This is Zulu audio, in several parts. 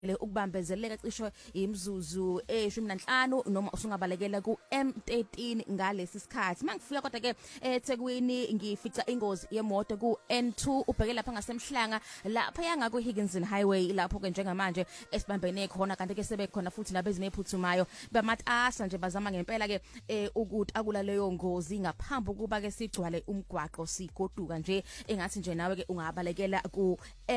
ukubambezeleka cishe imzuzu 15 noma usungabalekela ku M13 ngalesi sikhathi mangifika kodwa ke eThekwini ngifica ingozi yemoto ku N2 ubheke lapha ngasemhlanga lapha yanga ku Higginson Highway lapho ke njengamanje esibambene khona kanti ke sebekhona futhi labezimo ephuthumayo bamatasa nje bazama ngempela ke ukuthi akula leyo ngozi ngaphambi kuba ke sigcwale umgwaqo sigoduka nje engathi nje nawe ke ungabalekela ku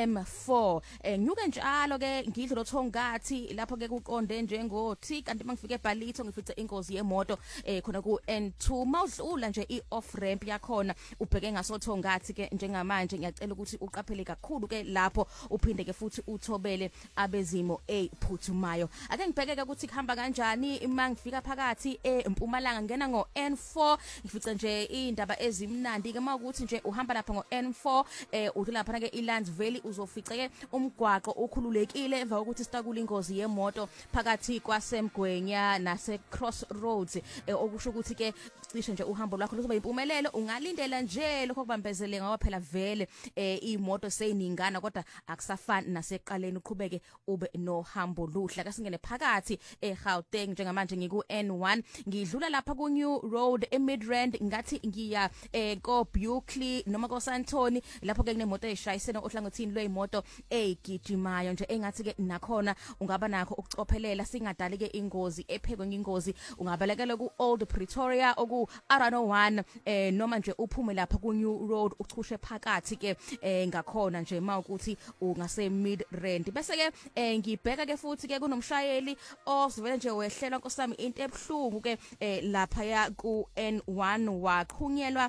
M4 nyuke njalo ke ngidlo lothongathi lapho ke kuqonde njengothi kanti mangifike eBhalito ngifice ingozi yemoto khona ku N2 mawudlula nje i-off ramp yakhona ubheke ngasothongathi ke njengamanje ngiyacela ukuthi uqaphele kakhulu ke lapho uphinde ke futhi uthobele abezimo ephuthumayo ake ngibheke ke ukuthi kuhamba kanjani mangifika phakathi eMpumalanga ngena ngo N4 ngifice nje indaba ezimnandi ke mawukuthi nje uhamba lapha ngo N4 udlula lapha ke iLands Valley uzofica ke umgwaqo ukhululekile emva kokuthi sitakula ingozi yemoto phakathi kwaseMgwenya nase Crossroads okusho ukuthi ke cishe nje uhambo lwakho luzoba impumelelo ungalindela nje lokho kubambezele ngoba phela vele imoto seyiningana kodwa akusafani naseqaleni uqhubeke ube nohambo luhla kasingene phakathi eGauteng njengamanje ngiku N1 ngidlula lapha ku New Road eMidrand ngathi ngiya ko Buckley noma ko Santoni lapho ke kunemoto eshayisene ohlangothini lweyimoto egijimayo nje engathi ke nakhona ungaba nakho ukucophelela singadali ke ingozi ephekwe ngingozi ungabalekela ku Old Pretoria oku R101 noma nje uphume lapha ku New Road uchushe phakathi ke ngakhona nje mawukuthi ungase Midrand bese ke ngibheka ke futhi ke kunomshayeli osivele nje wehlelwa nkosami into ebhlungu ke lapha ya ku N1 waqhunyelwa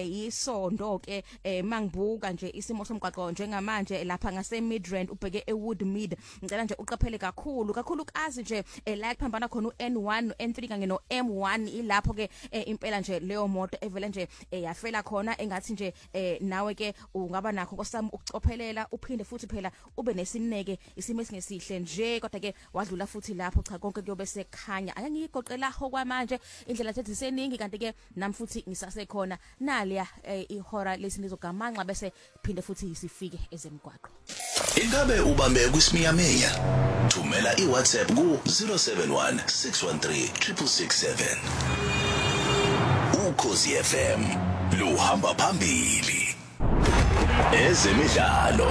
isondo ke mangibuka nje isimo somgwaqo njengamanje lapha ngase Midrand ubheke eWoodmead ngicela nje uqaphele kakhulukazi nje la kuphambana khona uN1 noN3 kanye noM1 ilapho ke impela nje leyo moto evele nje yafela khona engathi nje nawe ke ungaba nakho nkosami ukucophelela uphinde futhi phela ube nesineke isimo esingesihle nje kodwa ke wadlula futhi lapho cha konke kuyobe sekhanya ake ngigoqela ho kwamanje indlela zethu seningi kanti ke nami futhi ngisasekhona naliya ihora lesinizogamanxa bese phinde futhi sifike ezemgwaqo. Ingabe ubambe kwisiminyaminya thumela iWhatsApp ku 071 613 667 Ukhozi FM luhamba phambili ezemidlalo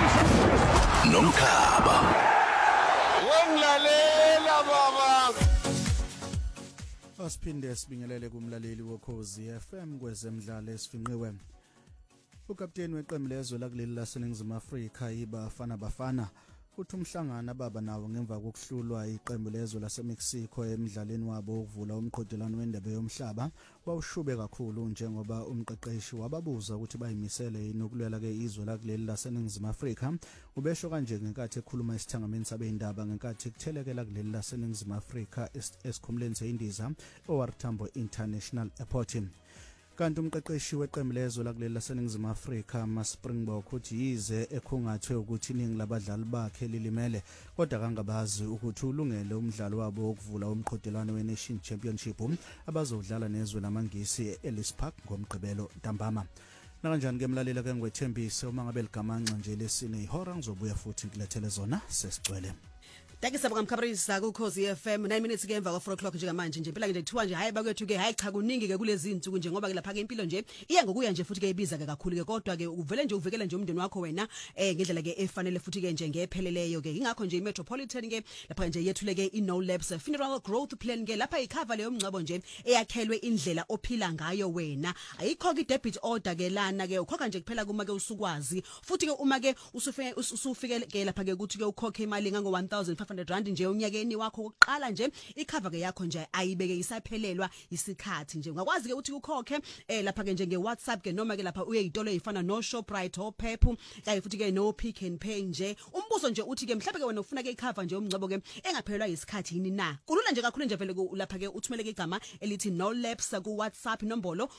nomkhaba wenglalela baba Asiphinde sibingelele kumlaleli wokhozi FM kwezemidlalo esifinqiwe ukapteni weqembu lezwe lakuleli laseNingizimu Afrika iBafana Bafana uthi umhlangano baba nawo ngemva kokuhlulwa iqembu lezwe laseMexico emidlalweni wabo ukuvula umqhudelwano wendebe yomhlaba wawushube kakhulu njengoba umqeqeshi wababuza ukuthi bayimisele inokulwela ke izwe lakuleli laseNingizimu Afrika ubesho kanje ngenkathi ekhuluma esithangameni sabendaba ngenkathi kuthelekela kuleli laseNingizimu Afrika esikhumuleni seindiza OR Tambo International Airport. Kanti umqeqeshi weqembu lezwe lakuleli laseNingizimu Afrika maSpringbok uthi yize ekhungathwe ukuthi iningi labadlali bakhe lilimele kodwa kangabazi ukuthi ulungele umdlalo wabo wokuvula umqhudelwano weNation Championship abazodlala nezwe lamangisi eEllis Park ngomgqibelo ntambama. Nakanjani ke mlalela ke ngwethembise uma ngabe ligamanxa nje lesine ihora ngizobuya futhi ngilethele zona sesigcwele. Thank you Mkhabrisa ku Khosi FM 9 minutes ke emva kwa 4 o'clock njengamanje nje impela nje kuthiwa nje hayi bakwethu ke hayi cha kuningi ke kulezi insuku nje ngoba ke lapha ke impilo nje iya ngokuya nje futhi ke ibiza ke kakhulu ke kodwa ke uvele nje uvikele nje umndeni wakho wena ngendlela ke efanele futhi ke nje ngepheleleyo ke ingakho nje iMetropolitan ke lapha nje yethule ke iNo Labs Funeral Growth Plan ke lapha icover leyo mngcebo nje eyakhelwe indlela ophila ngayo wena ayikho ke debit order ke lana ke ukhokha nje kuphela kuma ke usukwazi futhi ke uma ke usufike ke lapha ke ukuthi ke ukhokhe imali ngo 1500 nje unyakeni wakho oqala nje icover ke yakho nje ayibeke isaphelelwa isikhathi nje ungakwazi ke ukuthi ukhokhe lapha ke nje ngeWhatsApp ke noma ke lapha uye izitolo ezifana no Shoprite o Pep kanye futhi ke no Pick n Pay nje umbuzo nje uthi ke mhlawumbe ke wena ufuna ke icover nje umngcebo ke engaphelelwa isikhathi yini na kulula nje kakhulu nje vele lapha ke uthumele ke igama elithi No Labs ku WhatsApp inombolo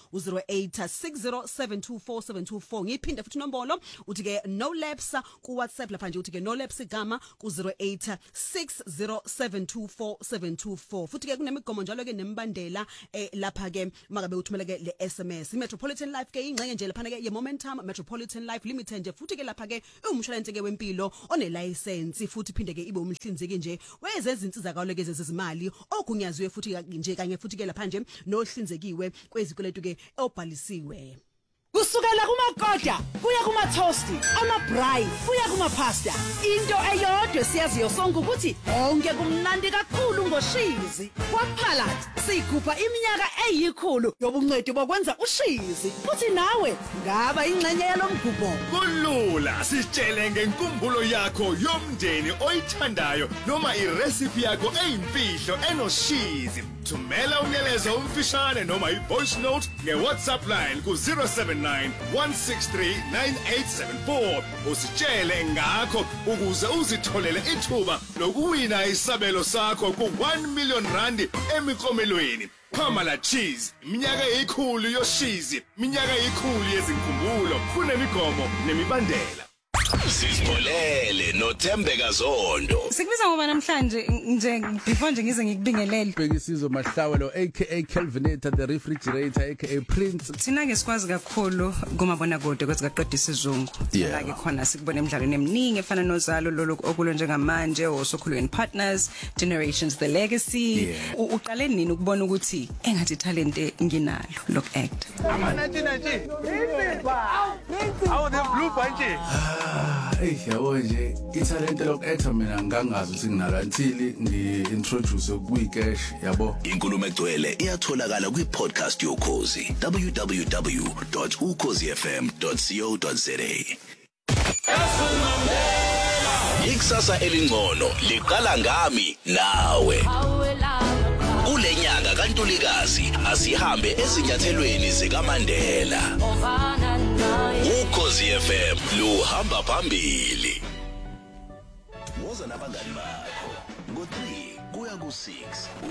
0860724724 ngiphinde futhi inombolo uthi ke No Labs ku WhatsApp lapha nje uthi ke No Labs igama ku 08 0607247224 futhi ke kunemigomo njalo ke nemibandela lapha ke makabe uthumela ke le SMS. Metropolitan Life ke ingxenye nje lapha ke ye Momentum Metropolitan Life Limited nje futhi ke lapha ke umshwalense ke wempilo one license futhi phinde ke ibe umhlinzeki nje wezezinsizakalo ke zezimali ogunyaziwe futhi nje kanye futhi ke lapha nje nohlinzekiwe kwezikweletu ke obhalisiwe. Kusukela kumakoda kuya kumathosti amabrayi kuya kumapasta into eyodwa siyaziyo sonke ukuthi onke kumnandi kakhulu ngoshizi kwaqala sikhupha iminyaka eyikhulu yobungcweti bokwenza ushizi futhi nawe ngaba ingxenye yalomgubho kulula sitshele ngenkumbulo yakho yomndeni oyithandayo noma irecipe yakho eyimfihlo enoshizi thumela umyalezo umfishane noma ivoice note ngeWhatsApp line ku 0791639874 usitshele ngakho ukuze uzitholele ithuba lokuwina isabelo sakho ku 1 million rand emiklomelweni. Pamela Cheese, iminyaka eyikhulu yoshizi, iminyaka eyikhulu yezinkumbulo, kunemigomo nemibandela. Sizipholele noThembeka Zondo. Sikubiza ngoba namhlanje nje before nje ngize ngikubingelele. Bhekisizwe Mahlawelo aka Kelvinator the refrigerator aka Prince. Thina ke sikwazi kakhulu kumabona kude kwethu kaqedisa isizungu. La ke khona sikubona emidlalweni eminingi efana nozalo lolu okulo njengamanje osokhulweni partners, generations the legacy. Uqale nini ukubona ukuthi engathi talent nginalo look act. Nathi. Awu the blue bunch. Yabo nje italent lokuactor mina ngangazi ukuthi nginalo until ngi-introduce kuyicash yabo. Inkulumo egcwele iyatholakala kwi-podcast yokhozi www.ukhozifm.co.za. Ikusasa elingcono liqala ngami nawe. Kulenyanga kaNtulikazi asihambe ezinyathelweni zikaMandela. Ukhozi FM luhamba phambili. Woza nabangani bakho ngo3 kuya ku6.